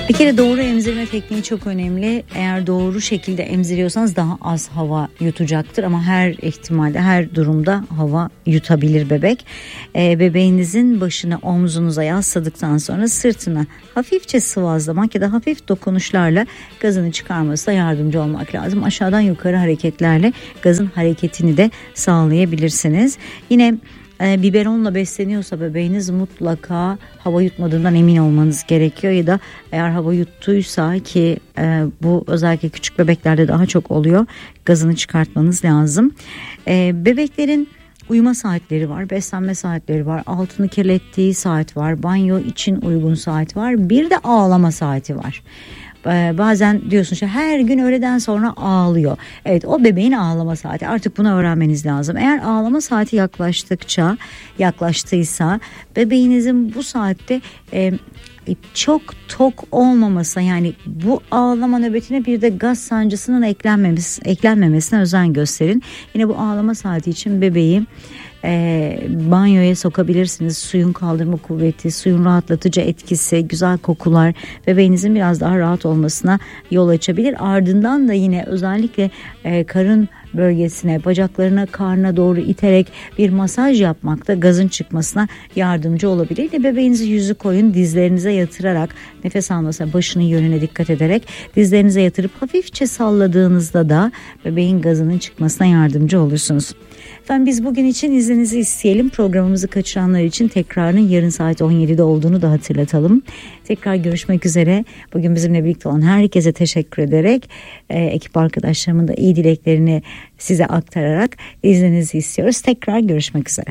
Bir kere doğru emzirme tekniği çok önemli. Eğer doğru şekilde emziriyorsanız daha az hava yutacaktır. Ama her ihtimalde, her durumda hava yutabilir bebek. Bebeğinizin başını omzunuza yasladıktan sonra sırtına hafifçe sıvazlamak ya da hafif dokunuşlarla gazını çıkarmasına yardımcı olmak lazım. Aşağıdan yukarı hareketlerle gazın hareketini de sağlayabilirsiniz. Yine biberonla besleniyorsa bebeğiniz mutlaka hava yutmadığından emin olmanız gerekiyor ya da eğer hava yuttuysa ki bu özellikle küçük bebeklerde daha çok oluyor, gazını çıkartmanız lazım. Bebeklerin uyuma saatleri var, beslenme saatleri var, altını kirlettiği saat var, banyo için uygun saat var, bir de ağlama saati var. Bazen diyorsun işte her gün öğleden sonra ağlıyor. Evet, o bebeğin ağlama saati, artık bunu öğrenmeniz lazım. Eğer ağlama saati yaklaştıysa bebeğinizin bu saatte çok tok olmaması, yani bu ağlama nöbetine bir de gaz sancısının eklenmemesine özen gösterin. Yine bu ağlama saati için bebeği banyoya sokabilirsiniz. Suyun kaldırma kuvveti, suyun rahatlatıcı etkisi, güzel kokular bebeğinizin biraz daha rahat olmasına yol açabilir. Ardından da yine özellikle karın bölgesine, bacaklarına, karnına doğru iterek bir masaj yapmak da gazın çıkmasına yardımcı olabilir. Bebeğinizi yüzü koyun, dizlerinize yatırarak, nefes almasına, başının yönüne dikkat ederek dizlerinize yatırıp hafifçe salladığınızda da bebeğin gazının çıkmasına yardımcı olursunuz. Efendim, biz bugün için izninizi isteyelim. Programımızı kaçıranlar için tekrarının yarın saat 17'de olduğunu da hatırlatalım. Tekrar görüşmek üzere. Bugün bizimle birlikte olan herkese teşekkür ederek, ekip arkadaşlarımın da iyi dileklerini size aktararak izninizi istiyoruz. Tekrar görüşmek üzere.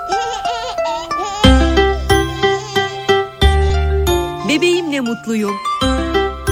Bebeğimle mutluyum.